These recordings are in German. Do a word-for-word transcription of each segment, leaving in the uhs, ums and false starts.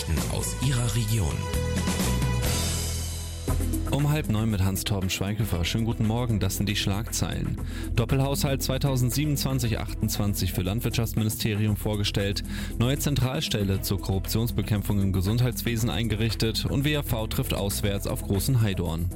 Nachrichten aus Ihrer Region. Um halb neun mit Hans-Torben Schweighöfer. Schönen guten Morgen, das sind die Schlagzeilen. Doppelhaushalt zweitausendsiebenundzwanzig achtundzwanzig für Landwirtschaftsministerium vorgestellt, neue Zentralstelle zur Korruptionsbekämpfung im Gesundheitswesen eingerichtet und W A V trifft auswärts auf Großen Heidorn.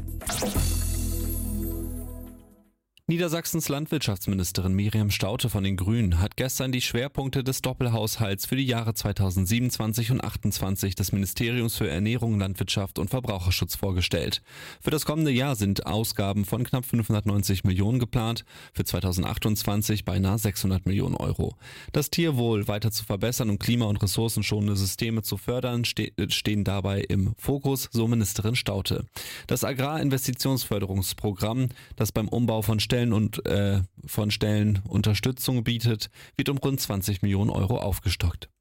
Niedersachsens Landwirtschaftsministerin Miriam Staudte von den Grünen hat gestern die Schwerpunkte des Doppelhaushalts für die Jahre zweitausendsiebenundzwanzig und achtundzwanzig des Ministeriums für Ernährung, Landwirtschaft und Verbraucherschutz vorgestellt. Für das kommende Jahr sind Ausgaben von knapp fünfhundertneunzig Millionen geplant, für zweitausendachtundzwanzig beinahe sechshundert Millionen Euro. Das Tierwohl weiter zu verbessern und klima- und ressourcenschonende Systeme zu fördern, ste- stehen dabei im Fokus, so Ministerin Staudte. Das Agrarinvestitionsförderungsprogramm, das beim Umbau von Stellen und äh, von Stellen Unterstützung bietet, wird um rund zwanzig Millionen Euro aufgestockt.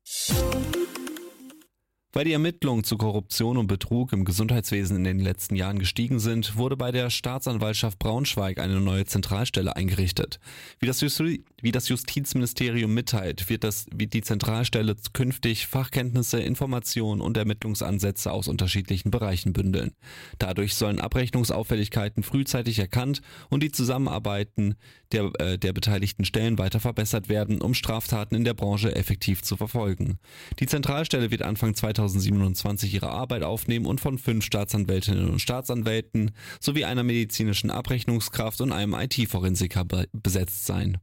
Weil die Ermittlungen zu Korruption und Betrug im Gesundheitswesen in den letzten Jahren gestiegen sind, wurde bei der Staatsanwaltschaft Braunschweig eine neue Zentralstelle eingerichtet. Wie das, Justi- wie das Justizministerium mitteilt, wird, das, wird die Zentralstelle künftig Fachkenntnisse, Informationen und Ermittlungsansätze aus unterschiedlichen Bereichen bündeln. Dadurch sollen Abrechnungsauffälligkeiten frühzeitig erkannt und die Zusammenarbeiten der, äh, der beteiligten Stellen weiter verbessert werden, um Straftaten in der Branche effektiv zu verfolgen. Die Zentralstelle wird Anfang zweitausendsiebenundzwanzig ihre Arbeit aufnehmen und von fünf Staatsanwältinnen und Staatsanwälten sowie einer medizinischen Abrechnungskraft und einem I T-Forensiker be- besetzt sein.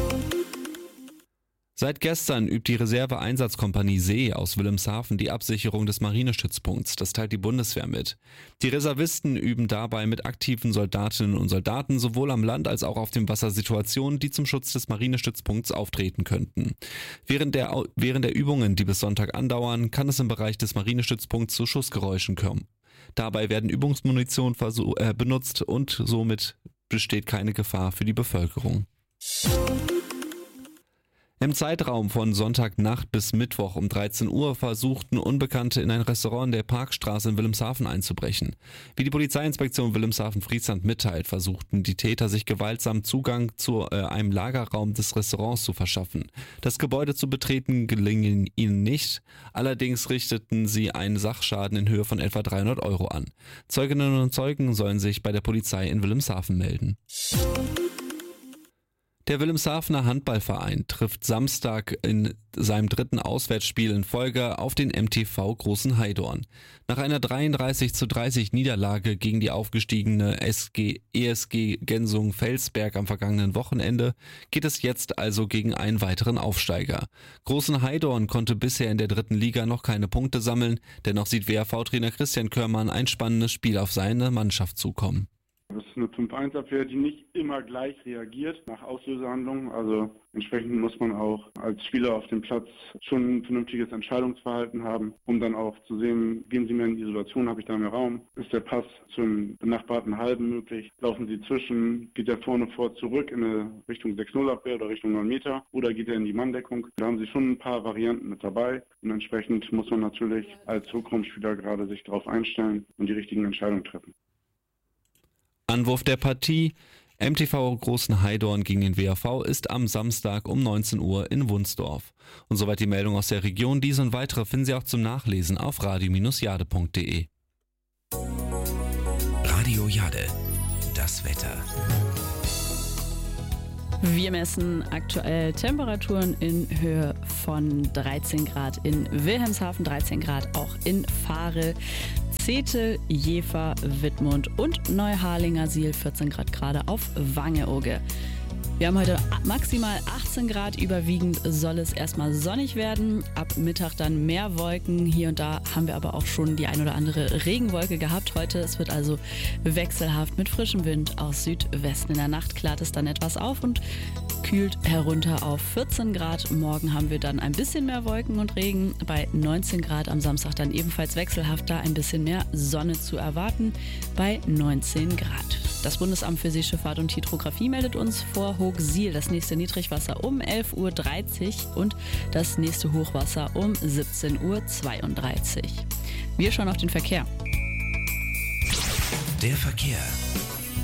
Seit gestern übt die Reserve-Einsatzkompanie See aus Wilhelmshaven die Absicherung des Marinestützpunkts. Das teilt die Bundeswehr mit. Die Reservisten üben dabei mit aktiven Soldatinnen und Soldaten sowohl am Land als auch auf dem Wasser Situationen, die zum Schutz des Marinestützpunkts auftreten könnten. Während der, während der Übungen, die bis Sonntag andauern, kann es im Bereich des Marinestützpunkts zu Schussgeräuschen kommen. Dabei werden Übungsmunition versuch, äh, benutzt und somit besteht keine Gefahr für die Bevölkerung. Im Zeitraum von Sonntagnacht bis Mittwoch um dreizehn Uhr versuchten Unbekannte in ein Restaurant der Parkstraße in Wilhelmshaven einzubrechen. Wie die Polizeiinspektion Wilhelmshaven-Friesland mitteilt, versuchten die Täter sich gewaltsam Zugang zu äh, einem Lagerraum des Restaurants zu verschaffen. Das Gebäude zu betreten gelang ihnen nicht, allerdings richteten sie einen Sachschaden in Höhe von etwa dreihundert Euro an. Zeuginnen und Zeugen sollen sich bei der Polizei in Wilhelmshaven melden. Der Wilhelmshavener Handballverein trifft Samstag in seinem dritten Auswärtsspiel in Folge auf den M T V Großen Heidorn. Nach einer dreiunddreißig zu dreißig Niederlage gegen die aufgestiegene S G, E S G Gensung-Felsberg am vergangenen Wochenende geht es jetzt also gegen einen weiteren Aufsteiger. Großen Heidorn konnte bisher in der dritten Liga noch keine Punkte sammeln, dennoch sieht W A V-Trainer Christian Körmann ein spannendes Spiel auf seine Mannschaft zukommen. Das ist eine fünf eins Abwehr, die nicht immer gleich reagiert nach Auslösehandlungen. Also entsprechend muss man auch als Spieler auf dem Platz schon ein vernünftiges Entscheidungsverhalten haben, um dann auch zu sehen, gehen sie mir in Isolation, habe ich da mehr Raum? Ist der Pass zum benachbarten Halben möglich? Laufen sie zwischen? Geht er vorne vor zurück in eine Richtung sechs null Abwehr oder Richtung neun Meter? Oder geht er in die Manndeckung? Da haben sie schon ein paar Varianten mit dabei. Und entsprechend muss man natürlich als Rückraumspieler gerade sich darauf einstellen und die richtigen Entscheidungen treffen. Anwurf der Partie M T V Großen Heidorn gegen den W A V ist am Samstag um neunzehn Uhr in Wunsdorf. Und soweit die Meldung aus der Region. Diese und weitere finden Sie auch zum Nachlesen auf radio Bindestrich jade punkt de. Radio Jade, das Wetter. Wir messen aktuell Temperaturen in Höhe von dreizehn Grad in Wilhelmshaven, dreizehn Grad auch in Vahl, Zetel, Jever, Wittmund und Neuharlingersiel, vierzehn Grad gerade auf Wangeoge. Wir haben heute maximal achtzehn Grad, überwiegend soll es erstmal sonnig werden. Ab Mittag dann mehr Wolken. Hier und da haben wir aber auch schon die ein oder andere Regenwolke gehabt heute. Es wird also wechselhaft mit frischem Wind aus Südwesten. In der Nacht klart es dann etwas auf und kühlt herunter auf vierzehn Grad. Morgen haben wir dann ein bisschen mehr Wolken und Regen. Bei neunzehn Grad am Samstag dann ebenfalls wechselhaft, da ein bisschen mehr Sonne zu erwarten bei neunzehn Grad. Das Bundesamt für Seeschifffahrt und Hydrographie meldet uns vor Hochsiel das nächste Niedrigwasser um elf Uhr dreißig und das nächste Hochwasser um siebzehn Uhr zweiunddreißig. Wir schauen auf den Verkehr. Der Verkehr.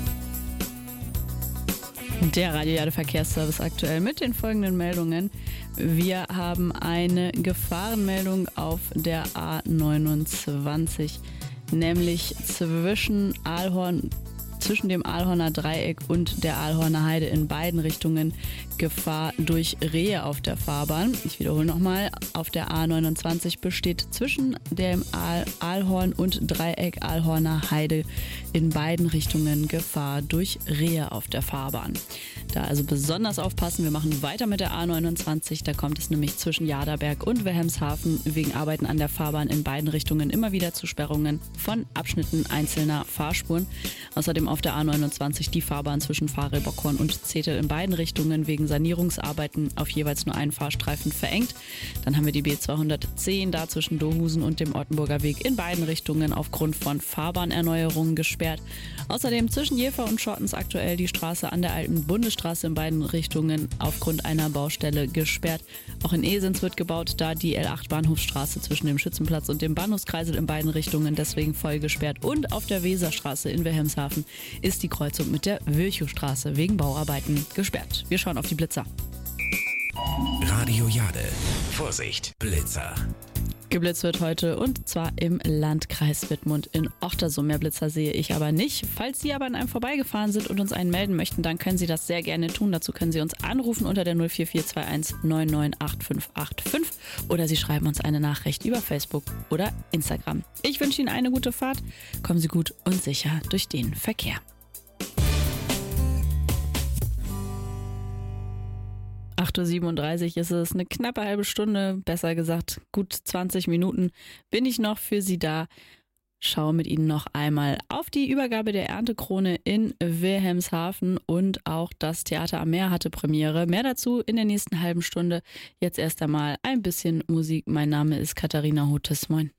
Der Radio Jade Verkehrsservice aktuell mit den folgenden Meldungen. Wir haben eine Gefahrenmeldung auf der A neunundzwanzig, nämlich zwischen Aalhorn, zwischen dem Aalhorner Dreieck und der Aalhorner Heide in beiden Richtungen Gefahr durch Rehe auf der Fahrbahn. Ich wiederhole nochmal, auf der A neunundzwanzig besteht zwischen dem Aal Aalhorn und Dreieck Aalhorner Heide in beiden Richtungen Gefahr durch Rehe auf der Fahrbahn. Da also besonders aufpassen, wir machen weiter mit der A neunundzwanzig, da kommt es nämlich zwischen Jaderberg und Wilhelmshaven wegen Arbeiten an der Fahrbahn in beiden Richtungen immer wieder zu Sperrungen von Abschnitten einzelner Fahrspuren. Außerdem auf der A neunundzwanzig die Fahrbahn zwischen Fahrel-Bockhorn und Zetel in beiden Richtungen wegen Sanierungsarbeiten auf jeweils nur einen Fahrstreifen verengt. Dann haben wir die B zweihundertzehn da zwischen Dohusen und dem Ortenburger Weg in beiden Richtungen aufgrund von Fahrbahnerneuerungen gesperrt. Außerdem zwischen Jever und Schottens aktuell die Straße an der alten Bundesstraße in beiden Richtungen aufgrund einer Baustelle gesperrt. Auch in Esens wird gebaut, da die L acht Bahnhofsstraße zwischen dem Schützenplatz und dem Bahnhofskreisel in beiden Richtungen deswegen voll gesperrt. Und auf der Weserstraße in Wilhelmshaven ist die Kreuzung mit der Virchowstraße wegen Bauarbeiten gesperrt. Wir schauen auf die Blitzer. Radio Jade. Vorsicht, Blitzer. Geblitzt wird heute und zwar im Landkreis Wittmund in Ochtersum. Mehr Blitzer sehe ich aber nicht. Falls Sie aber an einem vorbeigefahren sind und uns einen melden möchten, dann können Sie das sehr gerne tun. Dazu können Sie uns anrufen unter der null vier vier zwei eins neun neun acht fünf acht fünf oder Sie schreiben uns eine Nachricht über Facebook oder Instagram. Ich wünsche Ihnen eine gute Fahrt. Kommen Sie gut und sicher durch den Verkehr. acht Uhr siebenunddreißig ist es, eine knappe halbe Stunde, besser gesagt gut zwanzig Minuten bin ich noch für Sie da. Schaue mit Ihnen noch einmal auf die Übergabe der Erntekrone in Wilhelmshaven und auch das Theater am Meer hatte Premiere. Mehr dazu in der nächsten halben Stunde. Jetzt erst einmal ein bisschen Musik. Mein Name ist Katharina Hotes. Moin.